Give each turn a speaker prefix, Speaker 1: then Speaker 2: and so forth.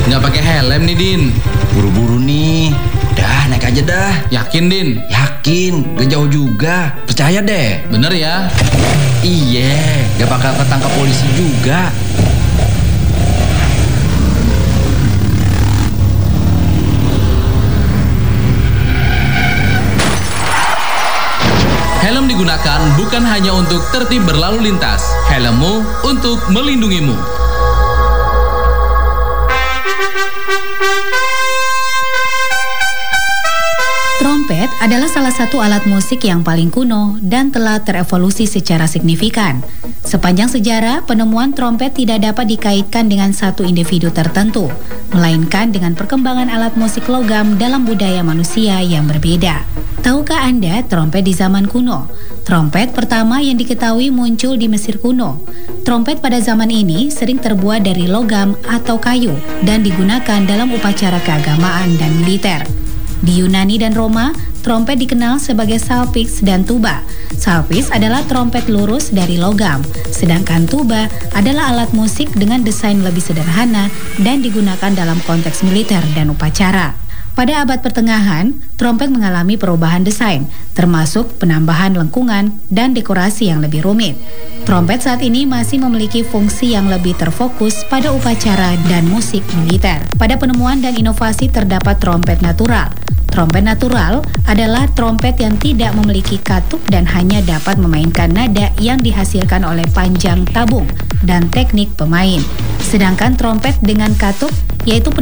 Speaker 1: Nggak pakai helm nih, Din.
Speaker 2: Buru-buru nih. Dah, naik aja dah.
Speaker 1: Yakin, Din?
Speaker 2: Yakin, gak jauh juga. Percaya deh.
Speaker 1: Bener ya?
Speaker 2: Iya, gak bakal ketangkap polisi juga.
Speaker 1: Helm digunakan bukan hanya untuk tertib berlalu lintas. Helmmu untuk melindungimu.
Speaker 3: Trompet adalah salah satu alat musik yang paling kuno dan telah terevolusi secara signifikan. Sepanjang sejarah, penemuan trompet tidak dapat dikaitkan dengan satu individu tertentu, melainkan dengan perkembangan alat musik logam dalam budaya manusia yang berbeda. Tahukah Anda trompet di zaman kuno? Trompet pertama yang diketahui muncul di Mesir kuno. Trompet pada zaman ini sering terbuat dari logam atau kayu dan digunakan dalam upacara keagamaan dan militer. Di Yunani dan Roma, trompet dikenal sebagai salpix dan tuba. Salpix adalah trompet lurus dari logam, sedangkan tuba adalah alat musik dengan desain lebih sederhana dan digunakan dalam konteks militer dan upacara. Pada abad pertengahan, trompet mengalami perubahan desain, termasuk penambahan lengkungan dan dekorasi yang lebih rumit. Trompet saat ini masih memiliki fungsi yang lebih terfokus pada upacara dan musik militer. Pada penemuan dan inovasi terdapat trompet natural. Trompet natural adalah trompet yang tidak memiliki katup dan hanya dapat memainkan nada yang dihasilkan oleh panjang tabung dan teknik pemain. Sedangkan trompet dengan katup yaitu